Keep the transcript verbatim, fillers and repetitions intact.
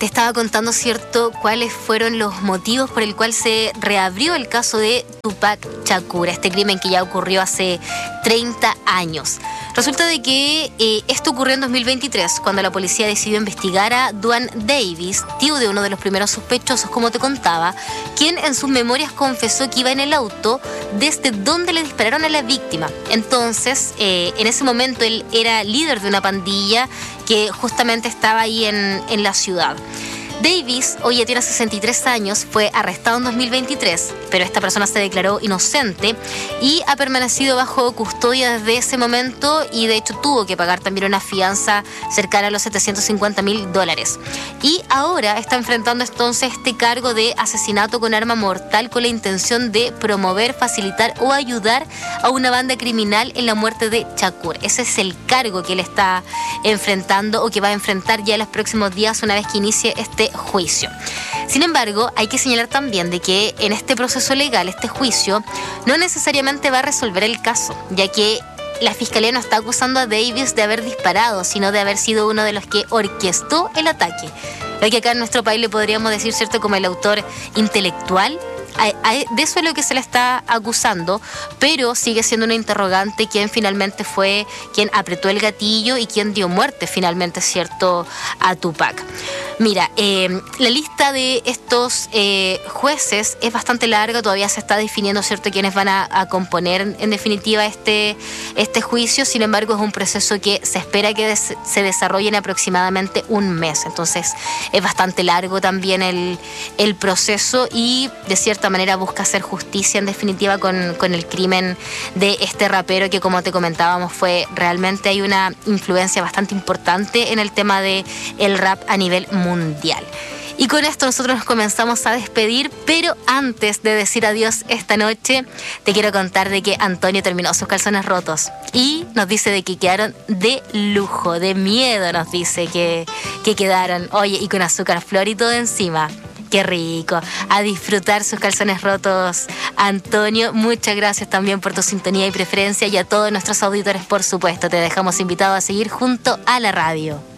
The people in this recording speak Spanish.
te estaba contando, ¿cierto?, cuáles fueron los motivos por el cual se reabrió el caso de Tupac Shakur, este crimen que ya ocurrió hace treinta años. Resulta de que eh, esto ocurrió en dos mil veintitrés, cuando la policía decidió investigar a Duane Davis, tío de uno de los primeros sospechosos, como te contaba, quien en sus memorias confesó que iba en el auto desde donde le dispararon a la víctima. Entonces, eh, en ese momento él era líder de una pandilla que justamente estaba ahí en, en la ciudad. Davis, hoy ya tiene sesenta y tres años, fue arrestado en dos mil veintitrés, pero esta persona se declaró inocente y ha permanecido bajo custodia desde ese momento, y de hecho tuvo que pagar también una fianza cercana a los setecientos cincuenta mil dólares. Y ahora está enfrentando entonces este cargo de asesinato con arma mortal con la intención de promover, facilitar o ayudar a una banda criminal en la muerte de Shakur. Ese es el cargo que él está enfrentando, o que va a enfrentar ya en los próximos días una vez que inicie este juicio. Sin embargo, hay que señalar también de que en este proceso legal, este juicio, no necesariamente va a resolver el caso, ya que la fiscalía no está acusando a Davis de haber disparado, sino de haber sido uno de los que orquestó el ataque. Lo que acá en nuestro país le podríamos decir, ¿cierto?, como el autor intelectual. De eso es lo que se le está acusando, pero sigue siendo una interrogante quién finalmente fue quien apretó el gatillo y quién dio muerte finalmente, ¿cierto?, a Tupac. Mira, eh, la lista de estos eh, jueces es bastante larga, todavía se está definiendo, ¿cierto?, quiénes van a, a componer en definitiva este, este juicio. Sin embargo, es un proceso que se espera que des, se desarrolle en aproximadamente un mes, entonces es bastante largo también el, el proceso, y de cierta manera busca hacer justicia en definitiva con, con el crimen de este rapero que, como te comentábamos, fue realmente, hay una influencia bastante importante en el tema de el rap a nivel mundial. Y con esto nosotros nos comenzamos a despedir, pero antes de decir adiós esta noche, te quiero contar de que Antonio terminó sus calzones rotos y nos dice de que quedaron de lujo, de miedo nos dice que, que quedaron, oye, y con azúcar flor y todo encima. Qué rico. A disfrutar sus calzones rotos, Antonio. Muchas gracias también por tu sintonía y preferencia, y a todos nuestros auditores, por supuesto. Te dejamos invitado a seguir junto a la radio.